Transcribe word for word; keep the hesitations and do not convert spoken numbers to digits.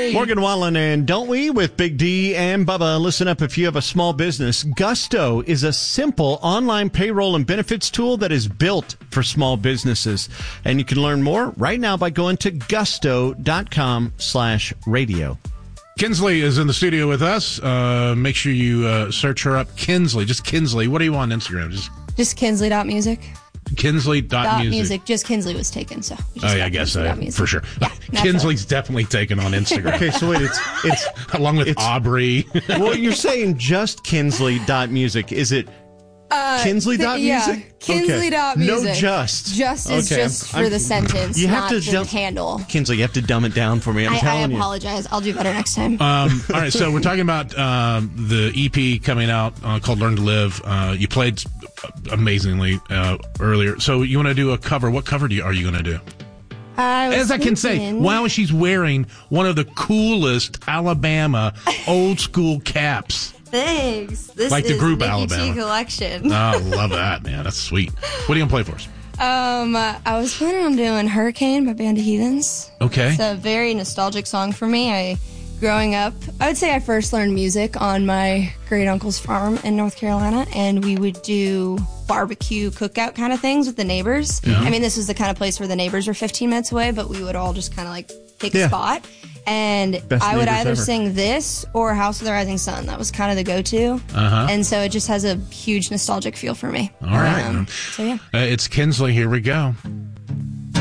Hey. Morgan Wallen and Don't We with Big D and Bubba. Listen up if you have a small business. Gusto is a simple online payroll and benefits tool that is built for small businesses. And you can learn more right now by going to gusto.com slash radio. Kinsley is in the studio with us. Uh, make sure you uh, search her up. Kinsley, just Kinsley. What are you on Instagram? Just Just Kinsley.music. Kinsley dot Dot music. music. Just Kinsley was taken, so. we just Oh, yeah, got I guess Kinsley uh, dot music. for sure. Yeah, Kinsley's definitely taken on Instagram. Okay, so wait, it's it's along with it's- Aubrey. well, you're saying just Kinsley.music. Is it Uh, Kinsley.music? Yeah, Kinsley.music. No just. Just is Okay, just for I'm- the sentence, You have not to the dumb- handle. Kinsley, you have to dumb it down for me. I'm I, I telling you. apologize. I'll do better next time. Um, all right, so we're talking about um, the E P coming out uh, called Learn to Live. Uh, you played amazingly uh, earlier. So you want to do a cover. What cover do you, are you going to do? I was As I can say, thinking- wow, she's wearing one of the coolest Alabama old school caps. Thanks. This Like the is group Mickey Alabama. T collection. Oh, love that, man. That's sweet. What are you going to play for us? Um, uh, I was planning on doing Hurricane by Band of Heathens. Okay. It's a very nostalgic song for me. I, growing up, I would say I first learned music on my great uncle's farm in North Carolina, and we would do barbecue cookout kind of things with the neighbors. Yeah. I mean, this was the kind of place where the neighbors were fifteen minutes away, but we would all just kind of like pick Yeah. a spot. And Best I would neighbors either ever. sing this or House of the Rising Sun. That was kind of the go-to. Uh-huh. And so it just has a huge nostalgic feel for me. All right. Um, so yeah. Uh, it's Kinsley. Here we go.